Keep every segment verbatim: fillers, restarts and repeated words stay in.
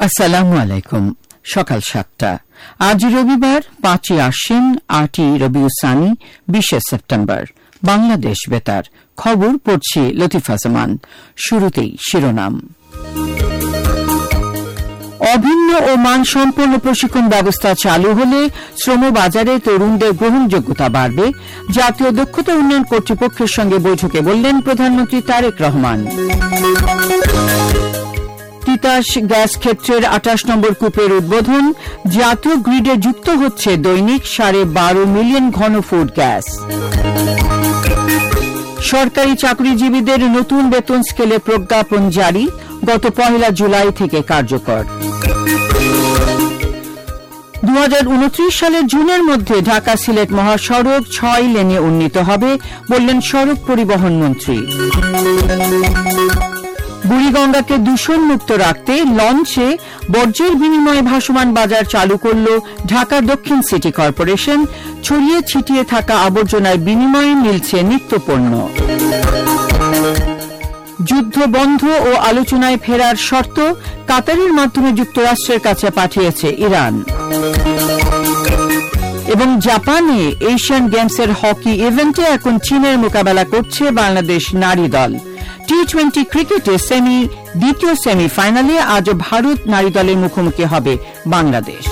আসসালামু আলাইকুম। সকাল সাতটা। আজ রবিবার পাঁচই আশ্বিন, আটই রবিউসানি, বিশে সেপ্টেম্বর। বাংলাদেশ বেতার খবর পড়ছি লতিফা জামান। শুরুতেই শিরোনাম। অভিন্ন ও মানসম্পন্ন প্রশিক্ষণ ব্যবস্থা চালু হলে শ্রমবাজারে তরুণদের গ্রহণযোগ্যতা বাড়বে, জাতীয় দক্ষতা উন্নয়ন কর্তৃপক্ষের সঙ্গে বৈঠকে বললেন প্রধানমন্ত্রী তারেক রহমান। তিতাস গ্যাস ক্ষেত্রের আঠাশ নম্বর কূপের উদ্বোধন, জাতীয় গ্রিডে যুক্ত হচ্ছে দৈনিক সাড়ে বারো মিলিয়ন ঘনফুট গ্যাস। সরকারি চাকরিজীবীদের নতুন বেতন স্কেলে প্রজ্ঞাপন জারি, গত পহেলা জুলাই থেকে কার্যকর। দু হাজার উনত্রিশ সালের জুনের মধ্যে ঢাকা সিলেট মহাসড়ক ছয় লেনে উন্নীত হবে, বললেন সড়ক পরিবহন মন্ত্রী। বুড়িগঙ্গাকে দূষণমুক্ত রাখতে লঞ্চে বর্জ্যের বিনিময়ে ভাসমান বাজার চালু করল ঢাকা দক্ষিণ সিটি কর্পোরেশন। ছড়িয়ে ছিটিয়ে থাকা আবর্জনার বিনিময়ে মিলছে নিত্যপণ্য। যুদ্ধ বন্ধ ও আলোচনায় ফেরার শর্ত কাতারের মাধ্যমে যুক্তরাষ্ট্রের কাছে পাঠিয়েছে ইরান। এবং জাপানে এশিয়ান গেমসের হকি ইভেন্টে এখন চীনের মোকাবেলা করছে বাংলাদেশ নারী দল। টি টোয়েন্টি ক্রিকেটে সেমি দ্বিতীয় সেমিফাইনালে আজ ভারত নারী দলের মুখোমুখি হবে বাংলাদেশ।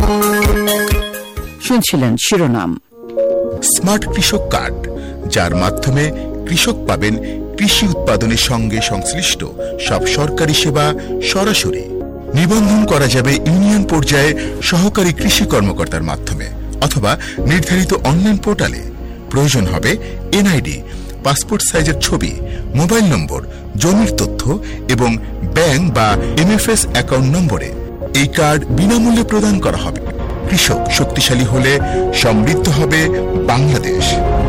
শুনছিলেন শিরোনাম। স্মার্ট কৃষক কার্ড, যার মাধ্যমে কৃষক পাবেন কৃষি উৎপাদনের সঙ্গে সংশ্লিষ্ট সব সরকারি সেবা সরাসরি। নিবন্ধন করা যাবে ইউনিয়ন পর্যায়ে সহকারী কৃষি কর্মকর্তার মাধ্যমে অথবা নির্ধারিত অনলাইন পোর্টালে। প্রয়োজন হবে এনআইডি, পাসপোর্ট সাইজের ছবি, মোবাইল নম্বর, জমির তথ্য এবং ব্যাংক বা এমএফএস অ্যাকাউন্ট নম্বরে। এই কার্ড বিনামূল্যে প্রদান করা হবে। কৃষক শক্তিশালী হলে সমৃদ্ধ হবে বাংলাদেশ।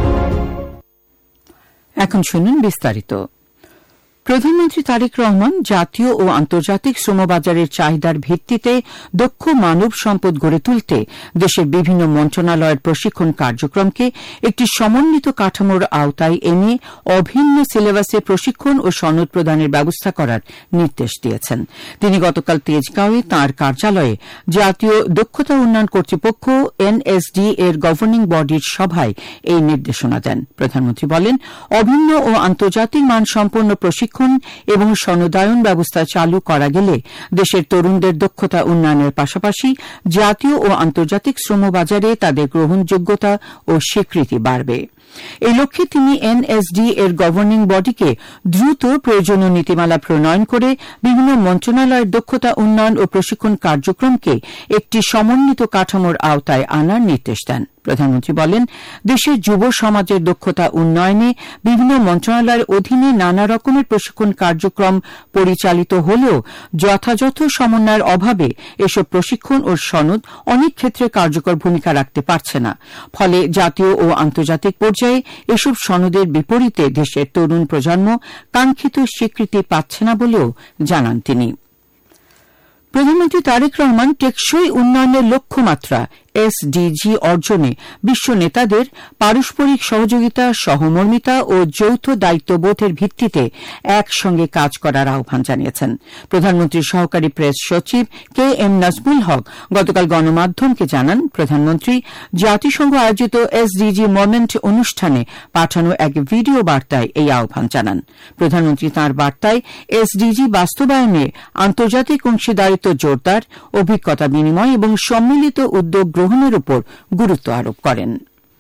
এখন শুনুন বিস্তারিত। প্রধানমন্ত্রী তারেক রহমান জাতীয় ও আন্তর্জাতিক শ্রমবাজারের চাহিদার ভিত্তিতে দক্ষ মানব সম্পদ গড়ে তুলতে দেশের বিভিন্ন মন্ত্রণালয়ের প্রশিক্ষণ কার্যক্রমকে একটি সমন্বিত কাঠামোর আওতায় এনে অভিন্ন সিলেবাসে প্রশিক্ষণ ও সনদ প্রদানের ব্যবস্থা করার নির্দেশ দিয়েছেন। তিনি গতকাল তেজগাঁওয়ে তাঁর কার্যালয়ে জাতীয় দক্ষতা উন্নয়ন কর্তৃপক্ষ এনএসডি এর গভর্নিং বডির সভায় এই নির্দেশনা দেন। প্রধানমন্ত্রী বলেন, অভিন্ন ও আন্তর্জাতিক মানসম্পন্ন প্রশিক্ষণ এবং সনদায়ন ব্যবস্থা চালু করা গেলে দেশের তরুণদের দক্ষতা উন্নয়নের পাশাপাশি জাতীয় ও আন্তর্জাতিক শ্রমবাজারে তাদের গ্রহণযোগ্যতা ও স্বীকৃতি বাড়বে। এই লক্ষ্যে তিনি এনএসডি এর গভর্নিং বডিকে দ্রুত প্রয়োজনীয় নীতিমালা প্রণয়ন করে বিভিন্ন মন্ত্রণালয়ের দক্ষতা উন্নয়ন ও প্রশিক্ষণ কার্যক্রমকে একটি সমন্বিত কাঠামোর আওতায় আনার নির্দেশ দেন। প্রধানমন্ত্রী বলেন, দেশের যুব সমাজের দক্ষতা উন্নয়নে বিভিন্ন মন্ত্রণালয়ের অধীনে নানা রকমের প্রশিক্ষণ কার্যক্রম পরিচালিত হলেও যথাযথ সমন্বয়ের অভাবে এসব প্রশিক্ষণ ও সনদ অনেক ক্ষেত্রে কার্যকর ভূমিকা রাখতে পারছে না। ফলে জাতীয় ও আন্তর্জাতিক পর্যায়ে এসব সনদের বিপরীতে দেশের তরুণ প্রজন্ম কাঙ্ক্ষিত স্বীকৃতি পাচ্ছে না বলেও জানান তিনি। প্রধানমন্ত্রী তারেক রহমান টেকসই উন্নয়নের লক্ষ্যমাত্রা এসডিজি অর্জনে বিশ্ব নেতাদের পারস্পরিক সহযোগিতা, সহমর্মিতা ও যৌথ দায়িত্ববোধের ভিত্তিতে একসঙ্গে কাজ করার আহ্বান জানিয়েছেন। প্রধানমন্ত্রীর সহকারী প্রেস সচিব কে এম নাজমুল হক গতকাল গণমাধ্যমকে জানান, প্রধানমন্ত্রী জাতিসংঘ আয়োজিত এসডিজি মোমেন্ট অনুষ্ঠানে পাঠানো এক ভিডিও বার্তায় এই আহ্বান জানান। প্রধানমন্ত্রী তাঁর বার্তায় এসডিজি বাস্তবায়নে আন্তর্জাতিক অংশীদারিত্ব জোরদার, অভিজ্ঞতা বিনিময় এবং সম্মিলিত উদ্যোগ গ্রহণের উপর গুরুত্ব আরোপ করেন।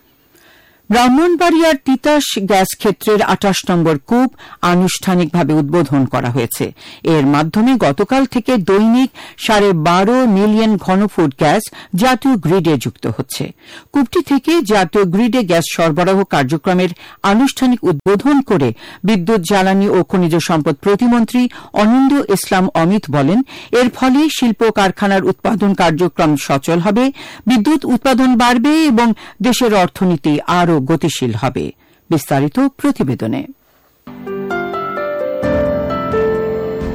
ব্রাহ্মণবাড়িয়ার তিতাস গ্যাস ক্ষেত্রের আঠাশ নম্বর কূপ আনুষ্ঠানিকভাবে উদ্বোধন করা হয়েছে। এর মাধ্যমে গতকাল থেকে দৈনিক সাড়ে বারো মিলিয়ন ঘনফুট গ্যাস জাতীয় গ্রিডে যুক্ত হচ্ছে। কূপটি থেকে জাতীয় গ্রিডে গ্যাস সরবরাহ কার্যক্রমের আনুষ্ঠানিক উদ্বোধন করে বিদ্যুৎ, জ্বালানি ও খনিজ সম্পদ প্রতিমন্ত্রী অনিন্দ্য ইসলাম অমিত বলেন, এর ফলে শিল্প কারখানার উৎপাদন কার্যক্রম সচল হবে, বিদ্যুৎ উৎপাদন বাড়বে এবং দেশের অর্থনীতি আরও গতিশীল হবে। বিস্তারিত প্রতিবেদনে।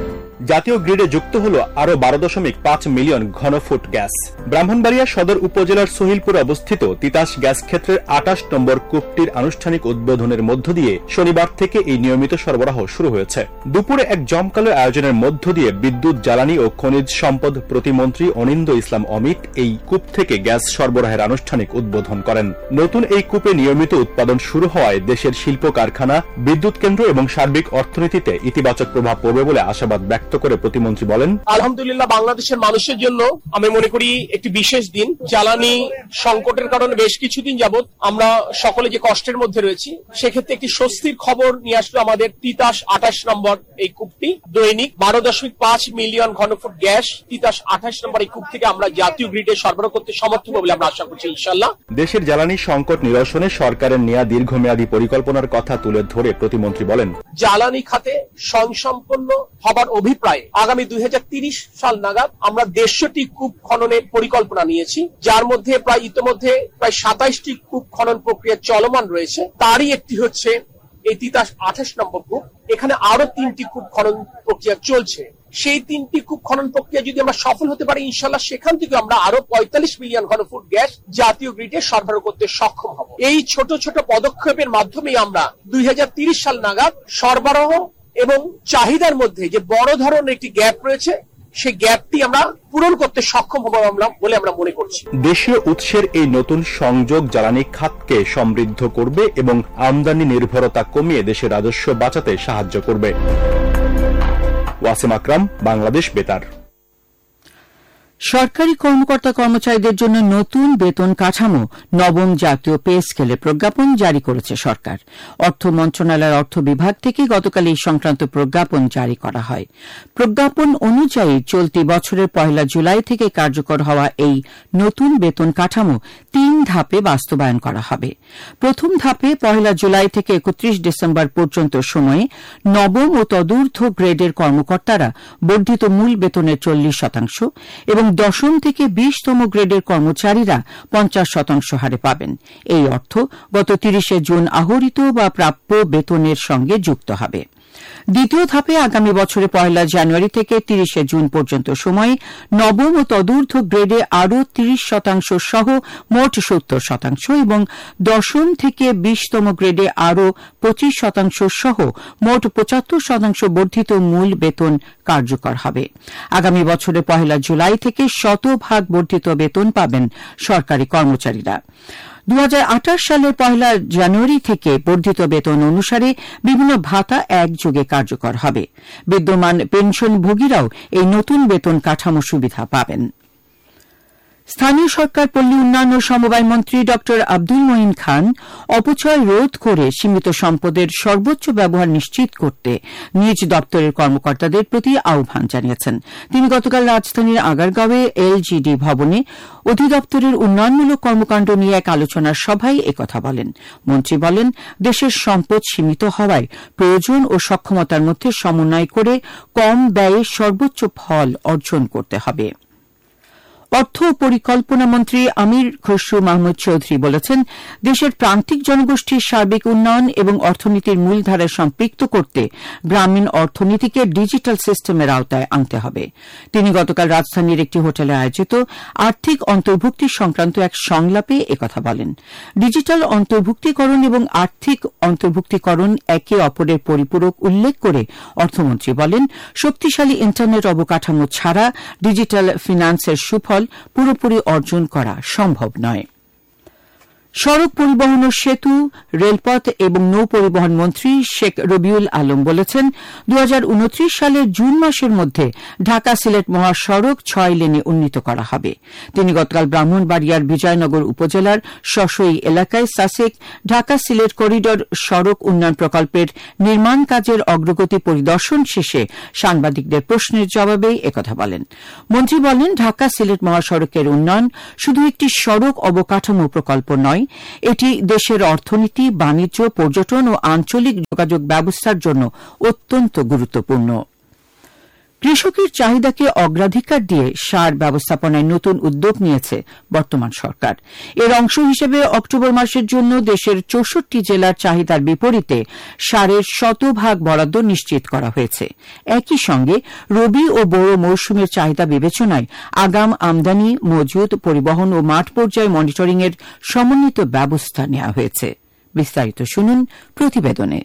জাতীয় গ্রিডে যুক্ত হল আরো বারো দশমিক পাঁচ মিলিয়ন ঘনফুট গ্যাস। ব্রাহ্মণবাড়িয়া সদর উপজেলার সহিলপুরে অবস্থিত তিতাস গ্যাস ক্ষেত্রের আটাশ নম্বর কূপটির আনুষ্ঠানিক উদ্বোধনের মধ্য দিয়ে শনিবার থেকে এই নিয়মিত সরবরাহ শুরু হয়েছে। দুপুরে এক জমকালো আয়োজনের মধ্য দিয়ে বিদ্যুৎ, জ্বালানি ও খনিজ সম্পদ প্রতিমন্ত্রী অনিন্দ ইসলাম অমিত এই কূপ থেকে গ্যাস সরবরাহের আনুষ্ঠানিক উদ্বোধন করেন। নতুন এই কূপে নিয়মিত উৎপাদন শুরু হওয়ায় দেশের শিল্প কারখানা, বিদ্যুৎ কেন্দ্র এবং সার্বিক অর্থনীতিতে ইতিবাচক প্রভাব পড়বে বলে আশাবাদ ব্যক্ত করে প্রতিমন্ত্রী বলেন, আলহামদুলিল্লাহ বাংলাদেশের মানুষের জন্য আমি মনে করি একটি বিশেষ দিন। জ্বালানি সংকটের কারণে বেশ কিছুদিন যাবৎ আমরা সকলে যে কষ্টের মধ্যে রয়েছি, সেক্ষেত্রে একটি স্বস্তির খবর নিয়ে আসলো আমাদের তিতাস আঠাশ নম্বর এই কূপটি। দৈনিক বারো দশমিক পাঁচ মিলিয়ন ঘনফুট গ্যাস তিতাস আঠাশ নম্বর এই কূপ থেকে আমরা জাতীয় গ্রিডে সরবরাহ করতে সমর্থ বলে আমরা আশা করছি ইনশাআল্লাহ। দেশের জ্বালানি সংকট নিরসনে সরকারের নেয়া দীর্ঘমেয়াদী পরিকল্পনার কথা তুলে ধরে প্রতিমন্ত্রী বলেন, জ্বালানি খাতে স্বয়ংসম্পন্ন হবার অভিপ্রায়ে আগামী দুই হাজার তিরিশ সাল নাগাদ আমরা দেড়শোটি কূপ খননের পরিকল্পনা নিয়েছি, যার মধ্যে প্রায় ইতিমধ্যে প্রায় সাতাইশটি কূপ খনন প্রক্রিয়া চলমান রয়েছে। তারই একটি হচ্ছে এই তিতাস আঠাশ নম্বর কূপ। এখানে আরো তিনটি কূপ খনন প্রক্রিয়া চলছে। সেই তিনটি কূপ খনন প্রক্রিয়া যদি আমরা সফল হতে পারি ইনশাআল্লাহ, সেখান থেকে আমরা আরো পঁয়তাল্লিশ মিলিয়ন ঘনফুট গ্যাস জাতীয় গ্রিডে সরবরাহ করতে সক্ষম হব। এই ছোট ছোট পদক্ষেপের মাধ্যমে আমরা দুই হাজার তিরিশ সাল নাগাদ সরবরাহ এবং চাহিদার মধ্যে যে বড় ধরনের একটি গ্যাপ রয়েছে, সেই গ্যাপটি আমরা পূরণ করতে সক্ষম হব বলে আমরা মনে করছি। দেশীয় উৎসের এই নতুন সংযোগ জ্বালানি খাতকে সমৃদ্ধ করবে এবং আমদানি নির্ভরতা কমিয়ে দেশের রাজস্ব বাঁচাতে সাহায্য করবে। ওয়াসিম আকরাম, বাংলাদেশ বেতার। সরকারি কর্মকর্তা কর্মচারীদের জন্য নতুন বেতন কাঠামো নবম জাতীয় পে স্কেলে প্রজ্ঞাপন জারি করেছে সরকার। অর্থ মন্ত্রণালয়ের অর্থ বিভাগ থেকে গতকাল এই সংক্রান্ত প্রজ্ঞাপন জারি করা হয়। প্রজ্ঞাপন অনুযায়ী চলতি বছরের পয়লা জুলাই থেকে কার্যকর হওয়া এই নতুন বেতন কাঠামো তিন ধাপে বাস্তবায়ন করা হবে। প্রথম ধাপে পয়লা জুলাই থেকে একত্রিশ ডিসেম্বর পর্যন্ত সময়ে নবম ও তদূর্ধ্ব গ্রেডের কর্মকর্তারা বর্ধিত মূল বেতনের চল্লিশ শতাংশ এবং দশম থেকে বিশতম গ্রেডের কর্মচারীরা পঞ্চাশ শতাংশ হারে পাবেন। এই অর্থ গত তিরিশে জুন আহরিত বা প্রাপ্য বেতনের সঙ্গে যুক্ত হবে। দ্বিতীয় ধাপে আগামী বছরের পয়লা জানুয়ারি থেকে তিরিশে জুন পর্যন্ত সময়ে নবম ও তদূর্ধ্ব গ্রেডে আরও তিরিশ শতাংশ সহ মোট সত্তর শতাংশ এবং দশম থেকে বিশতম গ্রেডে আরও পঁচিশ শতাংশ সহ মোট পঁচাত্তর শতাংশ বর্ধিত মূল বেতন কার্যকর হবে। আগামী বছরের পয়লা জুলাই থেকে শতভাগ বর্ধিত বেতন পাবেন সরকারি কর্মচারীরা। দুই হাজার আঠাশ সালের পয়লা জানুয়ারি থেকে বর্ধিত বেতন অনুসারে বিভিন্ন ভাতা একযোগে কার্যকর হবে। বিদ্যমান পেনশনভোগীরাও এই নতুন বেতন কাঠামো সুবিধা পাবেন। স্থানীয় সরকার, পল্লী উন্নয়ন ও সমবায় মন্ত্রী ড আব্দুল মঈন খান অপচয় রোধ করে সীমিত সম্পদের সর্বোচ্চ ব্যবহার নিশ্চিত করতে নিজ দপ্তরের কর্মকর্তাদের প্রতি আহ্বান জানিয়েছেন। তিনি গতকাল রাজধানীর আগারগাঁওয়ে এলজিডি ভবনে অধিদপ্তরের উন্নয়নমূলক কর্মকাণ্ড নিয়ে এক আলোচনার সভায় একথা বলেন। মন্ত্রী বলেন, দেশের সম্পদ সীমিত হওয়ায় প্রয়োজন ও সক্ষমতার মধ্যে সমন্বয় করে কম ব্যয়ে সর্বোচ্চ ফল অর্জন করতে হবে। অর্থ ও পরিকল্পনা মন্ত্রী আমির খসরু মাহমুদ চৌধুরী বলেছেন, দেশের প্রান্তিক জনগোষ্ঠীর সার্বিক উন্নয়ন এবং অর্থনীতির মূলধারায় সম্পৃক্ত করতে গ্রামীণ অর্থনীতিকে ডিজিটাল সিস্টেমের আওতায় আনতে হবে। তিনি গতকাল রাজধানীর একটি হোটেলে আয়োজিত আর্থিক অন্তর্ভুক্তি সংক্রান্ত এক সংলাপে একথা বলেন। ডিজিটাল অন্তর্ভুক্তিকরণ এবং আর্থিক অন্তর্ভুক্তিকরণ একে অপরের পরিপূরক উল্লেখ করে অর্থমন্ত্রী বলেন, শক্তিশালী ইন্টারনেট অবকাঠামো ছাড়া ডিজিটাল ফিন্যান্সের সুফল পুরোপুরি অর্জন করা সম্ভব নয়। সড়ক পরিবহন ও সেতু, রেলপথ এবং নৌ পরিবহন মন্ত্রী শেখ রবিউল আলম বলেছেন, দুই হাজার উনত্রিশ সালের জুন মাসের মধ্যে ঢাকা সিলেট মহাসড়ক ছয় লেনে উন্নীত করা হবে। তিনি গতকাল ব্রাহ্মণবাড়িয়ার বিজয়নগর উপজেলার শশই এলাকায় সাসেক ঢাকা সিলেট করিডোর সড়ক উন্নয়ন প্রকল্পের নির্মাণ কাজের অগ্রগতি পরিদর্শন শেষে সাংবাদিকদের প্রশ্নের জবাবে একথা বলেন। মন্ত্রী বলেন, ঢাকা সিলেট মহাসড়কের উন্নয়ন শুধু একটি সড়ক অবকাঠামো প্রকল্প নয়, এটি দেশের অর্থনীতি, বাণিজ্য, পর্যটন ও আঞ্চলিক যোগাযোগ ব্যবস্থার জন্য অত্যন্ত গুরুত্বপূর্ণ। কৃষকের চাহিদাকে অগ্রাধিকার দিয়ে সার ব্যবস্থাপনায় নতুন উদ্যোগ নিয়েছে বর্তমান সরকার। এর অংশ হিসেবে অক্টোবর মাসের জন্য দেশের চৌষট্টি জেলার চাহিদার বিপরীতে সারের শতভাগ বরাদ্দ নিশ্চিত করা হয়েছে। একই সঙ্গে রবি ও বোরো মৌসুমের চাহিদা বিবেচনায় আগাম আমদানি, মজুত, পরিবহন ও মাঠ পর্যায়ে মনিটরিং এর সমন্বিত ব্যবস্থা নেওয়া হয়েছে। বিস্তারিত শুনুন প্রতিবেদনে।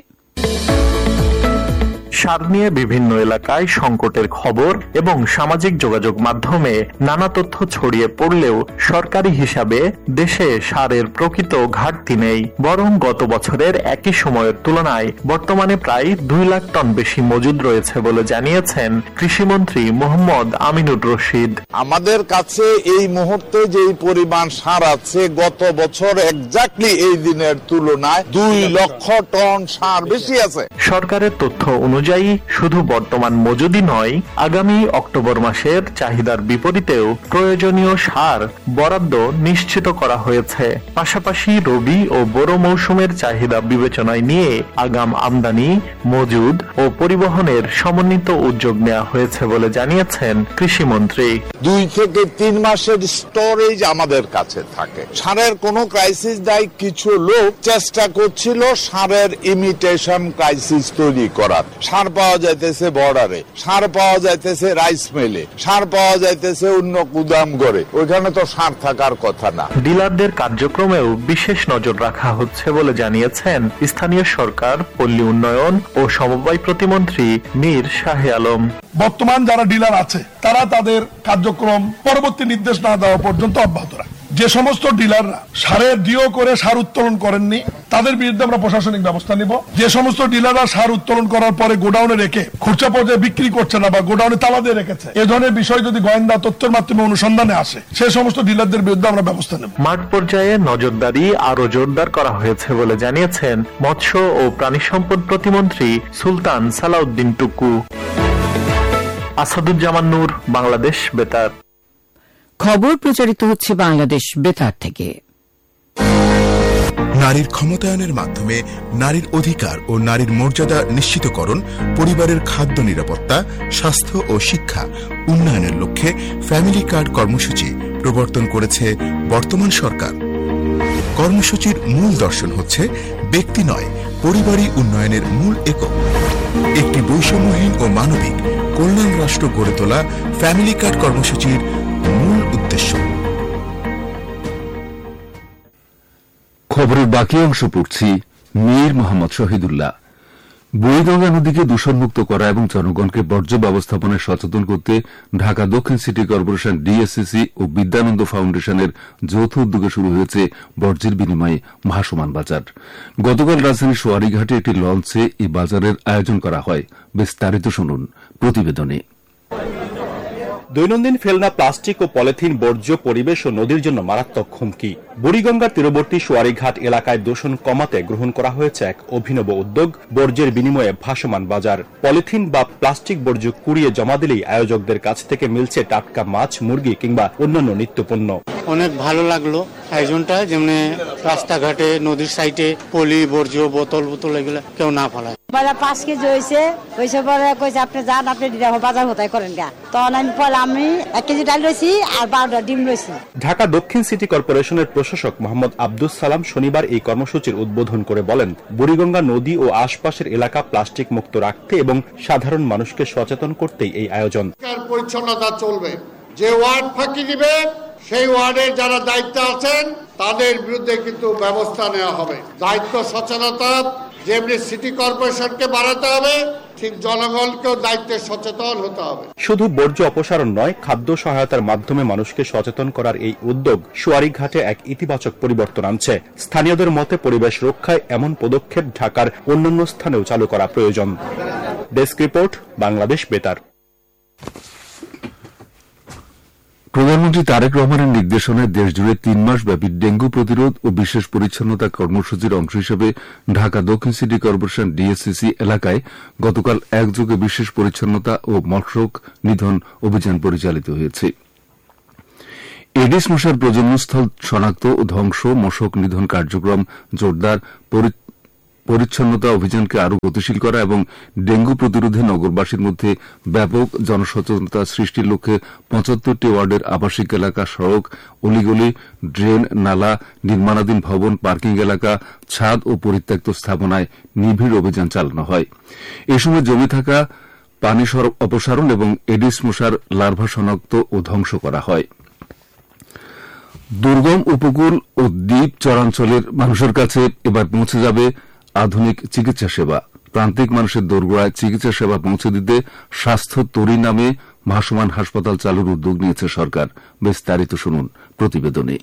সার নিয়ে বিভিন্ন এলাকায় সংকটের খবর এবং সামাজিক যোগাযোগ মাধ্যমে নানা তথ্য ছড়িয়ে পড়লেও সরকারি হিসাবে দেশে সারের প্রকৃত ঘাটতি নেই, বরং গত বছরের একই সময়ের তুলনায় বর্তমানে প্রায় দুই লাখ টন বেশি মজুদ রয়েছে বলে জানিয়েছেন কৃষিমন্ত্রী মোহাম্মদ আমিনুর রশিদ। আমাদের কাছে এই মুহূর্তে যেই পরিমাণ সার আছে গত বছর এক্স্যাক্টলি এই দিনের তুলনায় দুই লক্ষ টন সার বেশি আছে। সরকারের তথ্য অনুযায়ী শুধু বর্তমান মজুদি নয়, আগামী অক্টোবর মাসের চাহিদার বিপরীতেও প্রয়োজনীয় সার বরাদ্দ নিশ্চিত করা হয়েছে। পাশাপাশি রবি ও বোরো মৌসুমের চাহিদা বিবেচনায় নিয়ে আগাম আমদানি, মজুদ ও পরিবহনের সমন্বিত উদ্যোগ নেওয়া হয়েছে বলে জানিয়েছেন কৃষিমন্ত্রী। দুই থেকে তিন মাসের স্টোরেজ আমাদের কাছে থাকে। সারের কোনো ক্রাইসিস নাই, কিছু লোক চেষ্টা করছিল সারের ইমিটেশন ক্রাইসিস তৈরি করার। সার পাওয়া যাইতেছে বর্ডারে, সার পাওয়া যাইতেছে রাইস মিলে, সার পাওয়া যাইতেছে অন্য গুদাম ঘরে, ওইখানে তো সার থাকার কথা না। ডিলারদের কার্যক্রমেও বিশেষ নজর রাখা হচ্ছে বলে জানিয়েছেন স্থানীয় সরকার, পল্লী উন্নয়ন ও সমবায় প্রতিমন্ত্রী মীর শাহে আলম। বর্তমান যারা ডিলার আছে তারা তাদের কার্যক্রম পরবর্তী নির্দেশ না দেওয়া পর্যন্ত অব্যাহত রাখে। যে সমস্ত ডিলাররা সারের ডিও করে সার উত্তোলন করেননি তাদের বিরুদ্ধে আমরা প্রশাসনিক ব্যবস্থা নিব। যে সমস্ত ডিলাররা সার উত্তোলন করার পরে গোডাউনে রেখে খুচরা পর্যায়ে বিক্রি করছে না বা গোডাউনে তালা দিয়ে রেখেছে, এ ধরনের বিষয় যদি গোয়েন্দা তথ্যের মাধ্যমে অনুসন্ধানে আসে সে সমস্ত ডিলারদের বিরুদ্ধে আমরা ব্যবস্থা নেব। মাঠ পর্যায়ে নজরদারি আরো জোরদার করা হয়েছে বলে জানিয়েছেন মৎস্য ও প্রাণী সম্পদ প্রতিমন্ত্রী সুলতান সালাউদ্দিন টুকু। আসাদুজ্জামান নূর, বাংলাদেশ বেতার। খবর প্রচারিত হচ্ছে বাংলাদেশ বেতার থেকে। নারীর ক্ষমতায়নের মাধ্যমে নারীর অধিকার ও নারীর মর্যাদা নিশ্চিতকরণ, পরিবারের খাদ্য নিরাপত্তা, স্বাস্থ্য ও শিক্ষা উন্নয়নের লক্ষ্যে ফ্যামিলি কার্ড কর্মসূচি প্রবর্তন করেছে বর্তমান সরকার। কর্মসূচির মূল দর্শন হচ্ছে ব্যক্তি নয়, পরিবারই উন্নয়নের মূল একক। একটি বৈষম্যহীন ও মানবিক কল্যাণ রাষ্ট্র গড়ে তোলা ফ্যামিলি কার্ড কর্মসূচির মূল উদ্দেশ্য। খবরের বাকি অংশ পড়ছি মীর মোহাম্মদ শহীদুল্লাহ। বুড়িগঙ্গা নদীকে দূষণমুক্ত করা এবং জনগণকে বর্জ্য ব্যবস্থাপনায় সচেতন করতে ঢাকা দক্ষিণ সিটি কর্পোরেশন, ডিএসসিসি ও বিদ্যানন্দ ফাউন্ডেশনের যৌথ উদ্যোগে শুরু হয়েছে বর্জ্যের বিনিময়ে ভাসমান বাজার। গতকাল রাজধানীর সোয়ারীঘাটে একটি লঞ্চে এই বাজারের আয়োজন করা হয়। বিস্তারিত শুনুন প্রতিবেদনে। দৈনন্দিন ফেলনা, প্লাস্টিক ও পলিথিন বর্জ্য পরিবেশ ও নদীর জন্য মারাত্মক হুমকি। বুড়িগঙ্গার তীরবর্তী সোয়ারীঘাট এলাকায় দূষণ কমাতে গ্রহণ করা হয়েছে এক অভিনব উদ্যোগ, বর্জ্যের বিনিময়ে ভাসমান বাজার। পলিথিন বা প্লাস্টিক বর্জ্য কুড়িয়ে জমা দিলেই আয়োজকদের কাছ থেকে মিলছে টাটকা মাছ, মুরগি কিংবা অন্যান্য নিত্যপণ্য। অনেক ভালো লাগলো আয়োজনটা, যেমন রাস্তাঘাটে, নদীর সাইডে পলি বর্জ্য, বোতল বোতল এগুলো কেউ না ফেলায়। বাজার পাঁচ কেজি হয়েছে, হয়েছে পরে কইছে আপনি যান, আপনি বাজার কোথায় করেন গা। তখন আমি পরে আমি এক কেজি ডাল রয়েছি আর বারোটা ডিম রয়েছি। ঢাকা দক্ষিণ সিটি কর্পোরেশনের প্রশাসক মোহাম্মদ আব্দুস সালাম শনিবার এই কর্মসূচির উদ্বোধন করে বলেন, বুড়িগঙ্গা নদী ও আশপাশের এলাকা প্লাস্টিক মুক্ত রাখতে এবং সাধারণ মানুষকে সচেতন করতেই এই আয়োজন। পরিচ্ছন্নতা চলবে, যে ওয়ার্ড ফাঁকি দিবে সেই ওয়ার্ডের যারা দায়িত্ব আছেন তাদের বিরুদ্ধে কিন্তু ব্যবস্থা নেওয়া হবে। দায়িত্ব সচেতনতা যেমনি সিটি কর্পোরেশনকে বাড়াতে হবে, ঠিক জনগণকেও দায়িত্বে সচেতন হতে হবে। শুধু বর্জ্য অপসারণ নয়, খাদ্য সহায়তার মাধ্যমে মানুষকে সচেতন করার এই উদ্যোগ সোয়ারীঘাটে এক ইতিবাচক পরিবর্তন আনছে। স্থানীয়দের মতে পরিবেশ রক্ষায় এমন পদক্ষেপ ঢাকার অন্যান্য স্থানেও চালু করা প্রয়োজন। ডেস্ক রিপোর্ট, বাংলাদেশ বেতার। প্রধানমন্ত্রী তারেক রহমানের নির্দেশনায় দেশজুড়ে তিন মাস ব্যাপী ডেঙ্গু প্রতিরোধ ও বিশেষ পরিচ্ছন্নতা কর্মসূচির অংশ হিসেবে ঢাকা দক্ষিণ সিটি কর্পোরেশন, ডিএসসিসি এলাকায় গতকাল একযোগে বিশেষ পরিচ্ছন্নতা ও মশক নিধন অভিযান পরিচালিত হয়েছে। এডিস মশার প্রজন্মস্থল শনাক্ত ও ধ্বংস, মশক নিধন কার্যক্রম জোরদার, পরিচ্ছন্নতা অভিযানকে আরও গতিশীল করা এবং ডেঙ্গু প্রতিরোধে নগরবাসীর মধ্যে ব্যাপক জনসচেতনতা সৃষ্টির লক্ষ্যে পঁচাত্তরটি ওয়ার্ডের আবাসিক এলাকা, সড়ক, অলিগলি, ড্রেন, নালা, নির্মাণাধীন ভবন, পার্কিং এলাকা, ছাদ ও পরিত্যক্ত স্থাপনায় নিবিড় অভিযান চালানো হয়। এ সময় জমে থাকা পানি অপসারণ এবং এডিস মশার লার্ভা শনাক্ত ও ধ্বংস করা হয়। দুর্গম উপকূল ও দ্বীপ চরাঞ্চলের মানুষের কাছে এবার পৌঁছে যাবে আধুনিক চিকিৎসা সেবা। প্রান্তিক মানুষের দোরগোড়ায় চিকিৎসা সেবা পৌঁছে দিতে স্বাস্থ্য তরী নামে ভাসমান হাসপাতাল চালুর উদ্যোগ নিয়েছে সরকার। বিস্তারিত শুনুন প্রতিবেদনে।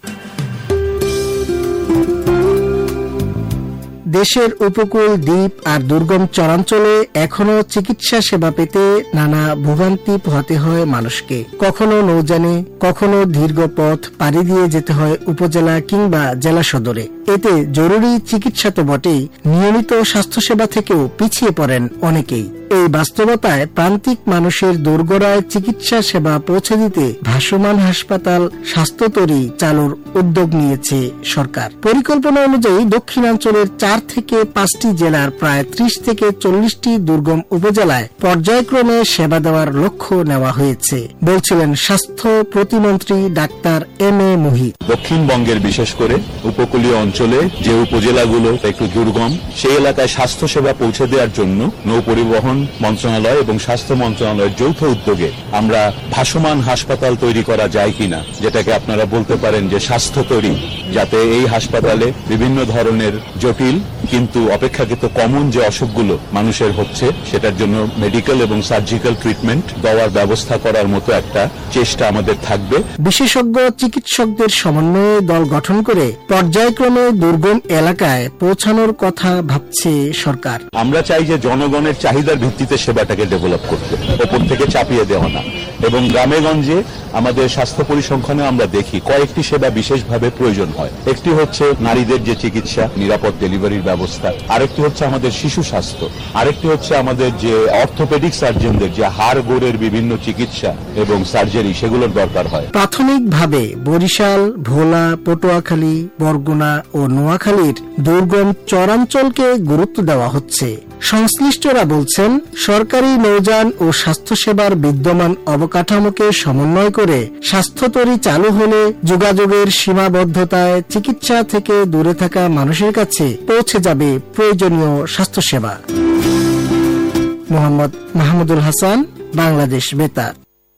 দেশের উপকূল, দ্বীপ আর দুর্গম চরাঞ্চলে এখনো চিকিৎসা সেবা পেতে নানা ভোগান্তি পোহাতে হয় মানুষকে। কখনো নৌযানে, কখনো দীর্ঘ পথ পাড়ি দিয়ে যেতে হয় উপজেলা কিংবা জেলা সদরে। এতে জরুরি চিকিৎসা তো বটেই, নিয়মিত স্বাস্থ্যসেবা থেকেও পিছিয়ে পড়েন অনেকেই। এই বাস্তবতায় প্রান্তিক মানুষের দোরগোড়ায় চিকিৎসা সেবা পৌঁছে দিতে ভাসমান হাসপাতাল স্বাস্থ্যতরী চালুর উদ্যোগ নিয়েছে সরকার। পরিকল্পনা অনুযায়ী দক্ষিণাঞ্চলের চার থেকে পাঁচটি জেলার প্রায় ত্রিশ থেকে চল্লিশটি দুর্গম উপজেলায় পর্যায়ক্রমে সেবা দেওয়ার লক্ষ্য নেওয়া হয়েছে, বলছিলেন স্বাস্থ্য প্রতিমন্ত্রী ডাক্তার এম এ মুহিত। দক্ষিণবঙ্গের বিশেষ করে উপকূলীয় অঞ্চলে যে উপজেলাগুলো একটু দুর্গম, সেই এলাকায় স্বাস্থ্য সেবা পৌঁছে দেওয়ার জন্য নৌ পরিবহন মন্ত্রণালয় এবং স্বাস্থ্য মন্ত্রণালয়ের যৌথ উদ্যোগে আমরা ভাসমান হাসপাতাল তৈরি করা যায় কিনা, যেটাকে আপনারা বলতে পারেন যে স্বাস্থ্য তৈরি, যাতে এই হাসপাতালে বিভিন্ন ধরনের জটিল কিন্তু অপেক্ষাকৃত কমন যে অসুখগুলো মানুষের হচ্ছে সেটার জন্য মেডিকেল এবং সার্জিক্যাল ট্রিটমেন্ট দেওয়ার ব্যবস্থা করার মতো একটা চেষ্টা আমাদের থাকবে। বিশেষজ্ঞ চিকিৎসকদের সমন্বয়ে দল গঠন করে পর্যায়ক্রমে দুর্গম এলাকায় পৌঁছানোর কথা ভাবছে সরকার। আমরা চাই যে জনগণের চাহিদার ভিত্তিতে সেবাটাকে ডেভেলপ করতে, ওপর থেকে চাপিয়ে দেওয়া না। এবং গ্রামে গঞ্জে আমাদের স্বাস্থ্য পরিসংখ্যানে আমরা দেখি কয়েকটি সেবা বিশেষভাবে প্রয়োজন হয়। একটি হচ্ছে নারীদের যে চিকিৎসা, নিরাপদ ডেলিভারির ব্যবস্থা, আরেকটি হচ্ছে আমাদের শিশু স্বাস্থ্য, আরেকটি হচ্ছে আমাদের যে অর্থোপেডিক সার্জনদের যে হাড় গোড়ের বিভিন্ন চিকিৎসা এবং সার্জারি, সেগুলোর দরকার হয়। প্রাথমিকভাবে বরিশাল, ভোলা, পটুয়াখালী, বরগুনা ও নোয়াখালীর দুর্গম চরাঞ্চলকে গুরুত্ব দেওয়া হচ্ছে। সংশ্লিষ্টরা বলছেন, সরকারি নৌযান ও স্বাস্থ্যসেবার বিদ্যমান অবকাঠামোকে সমন্বয় করে স্বাস্থ্যতরী চালু হলে যোগাযোগের সীমাবদ্ধতায় চিকিৎসা থেকে দূরে থাকা মানুষের কাছে পৌঁছে যাবে প্রয়োজনীয় স্বাস্থ্যসেবা। মোহাম্মদ মাহমুদুল হাসান, বাংলাদেশ বেতার।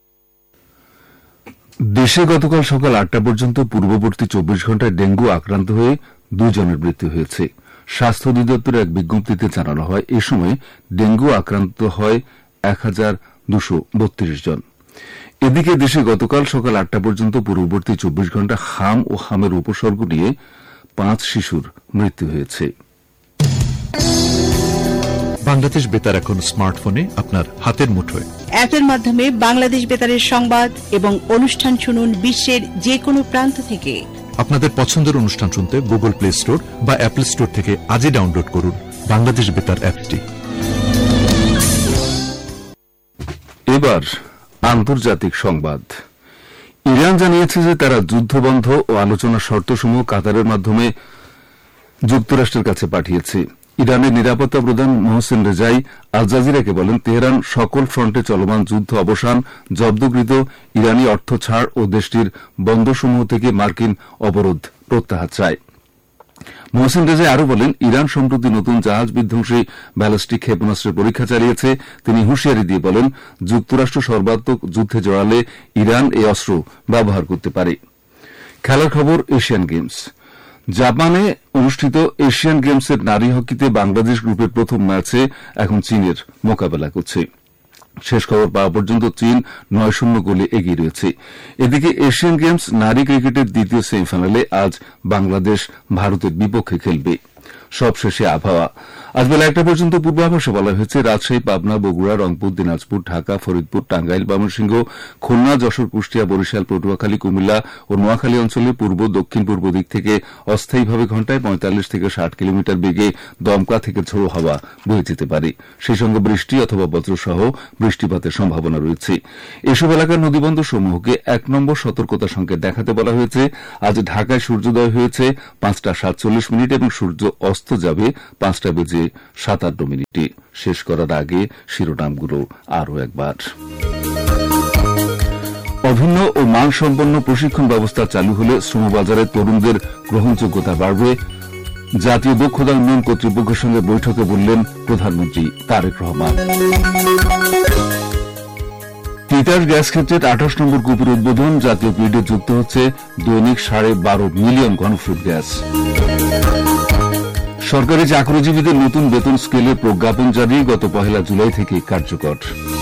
দেশে গতকাল সকাল আটটা পর্যন্ত পূর্ববর্তী চব্বিশ ঘন্টায় ডেঙ্গু আক্রান্ত হয়ে দুজনের মৃত্যু হয়েছে। স্বাস্থ্য অধিদপ্তরের এক বিজ্ঞপ্তিতে জানানো হয়, এ সময় ডেঙ্গু আক্রান্ত হয় এক হাজার দুশো বত্রিশ জন। এদিকে দেশে গতকাল সকাল আটটা পর্যন্ত পূর্ববর্তী চব্বিশ ঘন্টা হাম ও হামের উপসর্গ নিয়ে পাঁচ শিশুর মৃত্যু হয়েছে। বাংলাদেশ বেতার এখন স্মার্টফোনে আপনার হাতের মুঠোয়। অ্যাপের মাধ্যমে বাংলাদেশ বেতারের সংবাদ এবং অনুষ্ঠান শুনুন বিশ্বের যে কোনো প্রান্ত থেকে। আপনাদের পছন্দের অনুষ্ঠান শুনতে গুগল প্লে স্টোর বা অ্যাপল স্টোর থেকে আজই ডাউনলোড করুন বাংলাদেশ বেতার অ্যাপটি। এবার আন্তর্জাতিক সংবাদ। ইরান জানিয়েছে যে তারা যুদ্ধবন্ধ ও আলোচনার শর্তসমূহ কাতারের মাধ্যমে যুক্তরাষ্ট্রের কাছে পাঠিয়েছে। ইরানের নিরাপত্তা প্রধান মোহসেন রেজাই আল জাজিরাকে বলেন, তেহরান সকল ফ্রন্টে চলমান যুদ্ধ অবসান, জব্দকৃত ইরানি অর্থ ছাড় ও দেশটির বন্দরসমূহ থেকে মার্কিন অবরোধ প্রত্যাহার চায়। মোহসেন রেজাই আরও বলেন, ইরান সম্প্রতি নতুন জাহাজ বিধ্বংসী ব্যালিস্টিক ক্ষেপণাস্ত্রের পরীক্ষা চালিয়েছে। তিনি হুঁশিয়ারি দিয়ে বলেন, যুক্তরাষ্ট্র সর্বাত্মক যুদ্ধে জড়ালে ইরান এই অস্ত্র ব্যবহার করতে পারে। খেলার খবর, এশিয়ান গেমস। জাপানে অনুষ্ঠিত এশিয়ান গেমসের নারী হকিতে বাংলাদেশ গ্রুপের প্রথম ম্যাচে এখন চীনের মোকাবেলা করছে। শেষ খবর পাওয়া পর্যন্ত চীন নয় শূন্য গোলে এগিয়ে রয়েছে। এদিকে এশিয়ান গেমস নারী ক্রিকেটের দ্বিতীয় সেমিফাইনালে আজ বাংলাদেশ ভারতের বিপক্ষে খেলবে। সবশেষে আবহাওয়া। আজ বেলা একটা পর্যন্ত পূর্বাভাসে বলা হয়েছে, রাজশাহী, পাবনা, বগুড়া, রংপুর, দিনাজপুর, ঢাকা, ফরিদপুর, টাঙ্গাইল, ময়মনসিংহ, খুলনা, যশোর, কুষ্টিয়া, বরিশাল, পটুয়াখালী, কুমিল্লা ও নোয়াখালী অঞ্চলে পূর্ব দক্ষিণ পূর্ব দিক থেকে অস্থায়ীভাবে ঘণ্টায় পঁয়তাল্লিশ থেকে ষাট কিলোমিটার বেগে দমকা থেকে ঝোড়ো হাওয়া বয়ে যেতে পারে। সেই সঙ্গে বৃষ্টি অথবা বজ্রসহ বৃষ্টিপাতের সম্ভাবনা রয়েছে। এসব এলাকার নদীবন্দর সমূহকে এক নম্বর সতর্কতা সংকেত দেখাতে বলা হয়েছে। আজ ঢাকায় সূর্যোদয় হয়েছে পাঁচটা সাতচল্লিশ মিনিট এবং সূর্য অস্ত অস্ত যাবে পাঁচটা বেজে সাতান্ন মিনিটে। শেষ করার আগে শিরোনামগুলো আরও একবার। অভিন্ন ও মানসম্পন্ন প্রশিক্ষণ ব্যবস্থা চালু হলে শ্রমবাজারে তরুণদের গ্রহণযোগ্যতা বাড়বে। জাতীয় দক্ষতা উন্নয়ন কর্তৃপক্ষের সঙ্গে বৈঠকে বললেন প্রধানমন্ত্রী তারেক রহমান। তিতাস গ্যাস ক্ষেত্রের আঠাশ নম্বর কূপের উদ্বোধন, জাতীয় গ্রিডে যুক্ত হচ্ছে দৈনিক সাড়ে বারো মিলিয়ন ঘনফুট গ্যাস। সরকারি চাকরিজীবীদের নতুন বেতন স্কেলে প্রজ্ঞাপন জারি, গত পহেলা জুলাই থেকে কার্যকর।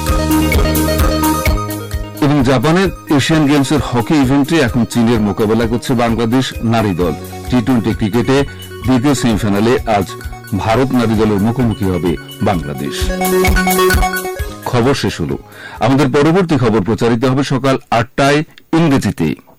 এবং জাপানের এশিয়ান গেমসের হকি ইভেন্টে এখন চীনের মোকাবেলা করছে বাংলাদেশ নারী দল। টি টোয়েন্টি ক্রিকেটে দ্বিতীয় সেমিফাইনালে আজ ভারত নারী দলের মুখোমুখি হবে বাংলাদেশ। খবর শেষ হল। আমাদের পরবর্তী খবর প্রচারিত হবে সকাল আটটায় ইংরেজিতে।